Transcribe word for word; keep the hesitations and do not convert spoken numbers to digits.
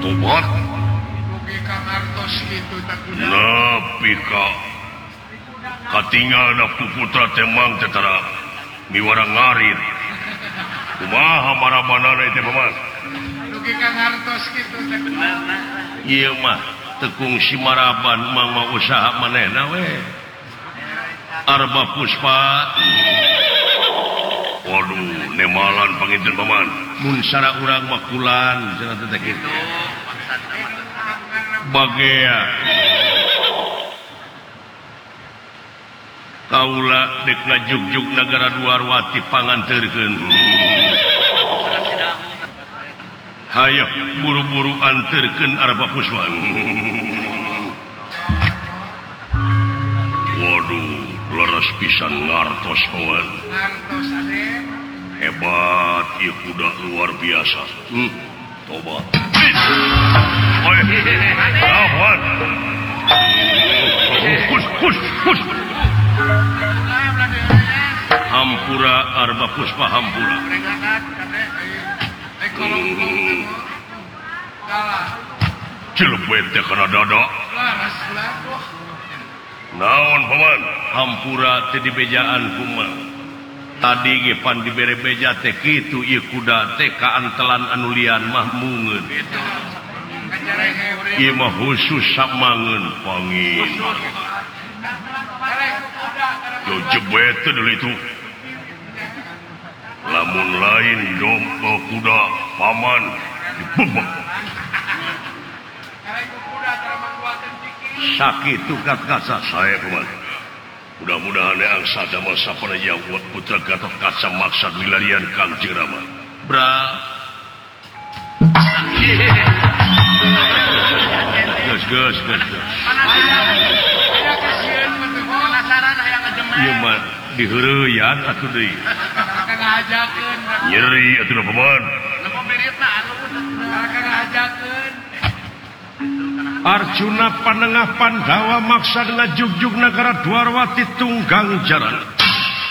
tobat Mugi Kang Artos kitu tak kuda. nepi ka katinggal nafsu putra temang tetara miwara ngarit kumaha marabanana teh paman Mugi Kang Artos kitu tak kuda. ieu mah tekung si maraban mang mau usaha manehna we Arba Puspa waduh nemalan panginten paman mun sara urang makulan cenah teh kitu bagea kaula dek ngajugjug nagara Duarwati panganterkeun hayo buru-buru anterkeun Arba Puspa waduh leres pisan ngartos kawan Artos ade. hebat ieu kuda luar biasa hmm. tobat oi lawan push push push hampura Arba Puspa hampura Peringatan kade ai kolong-kolong kalah. cilebet teh kana dada Laras lah. naon paman hampura teh dibejaan kumaha tadi ge pan dibere beja teh kitu ieu kuda teh kaantelan anu lian mah mungeun Kajarehe urang. ieu mah khusus samangeun pangin yo jebet teh deui itu lamun lain dom kuda paman dibebek sakitu kakasa saya paman mudah-mudahan yang sada masa panaya putra Gatot Kaca maksad milarian Kangjeng Rama bra gus gus gus Penasaran aya ngajemen. ieu mah diheureuyat atuh deui Kang ngajakeun. nyeri atuh paman Lempo biritna alus. Kang ngajakeun. Arjuna Panengah Pandawa maksad ngajugjug nagara Dwarwati tunggang jaran